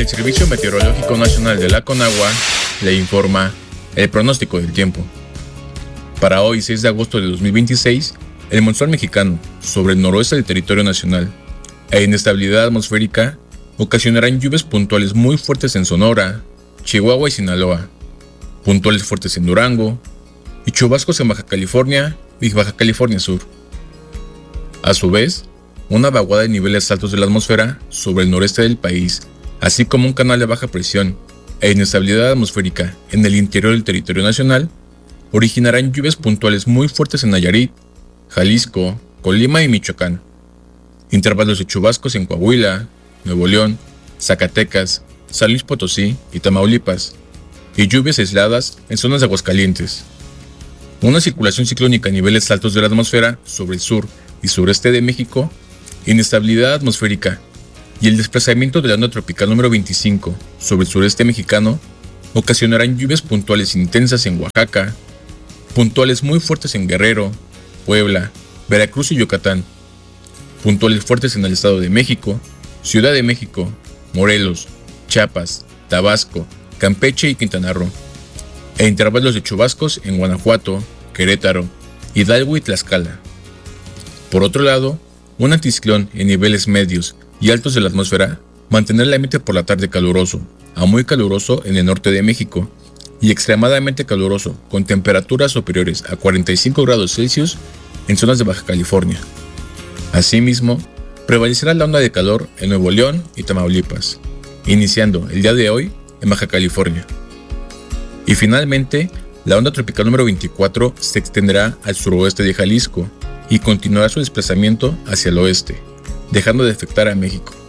El Servicio Meteorológico Nacional de la Conagua le informa el pronóstico del tiempo. Para hoy, 6 de agosto de 2026, el monzón mexicano sobre el noroeste del territorio nacional e inestabilidad atmosférica ocasionarán lluvias puntuales muy fuertes en Sonora, Chihuahua y Sinaloa, puntuales fuertes en Durango y chubascos en Baja California y Baja California Sur. A su vez, una vaguada de niveles altos de la atmósfera sobre el noreste del país, así como un canal de baja presión e inestabilidad atmosférica en el interior del territorio nacional, originarán lluvias puntuales muy fuertes en Nayarit, Jalisco, Colima y Michoacán, intervalos de chubascos en Coahuila, Nuevo León, Zacatecas, San Luis Potosí y Tamaulipas, y lluvias aisladas en zonas de Aguascalientes. Una circulación ciclónica a niveles altos de la atmósfera sobre el sur y sureste de México, inestabilidad atmosférica y el desplazamiento de la onda tropical número 25 sobre el sureste mexicano ocasionarán lluvias puntuales intensas en Oaxaca, puntuales muy fuertes en Guerrero, Puebla, Veracruz y Yucatán, puntuales fuertes en el Estado de México, Ciudad de México, Morelos, Chiapas, Tabasco, Campeche y Quintana Roo, e intervalos de chubascos en Guanajuato, Querétaro, Hidalgo y Tlaxcala. Por otro lado, un anticiclón en niveles medios y altos de la atmósfera mantendrá el ambiente por la tarde caluroso a muy caluroso en el norte de México y extremadamente caluroso con temperaturas superiores a 45 grados Celsius en zonas de Baja California. Asimismo, prevalecerá la onda de calor en Nuevo León y Tamaulipas, iniciando el día de hoy en Baja California. Y finalmente, la onda tropical número 24 se extenderá al suroeste de Jalisco y continuará su desplazamiento hacia el oeste, dejando de afectar a México.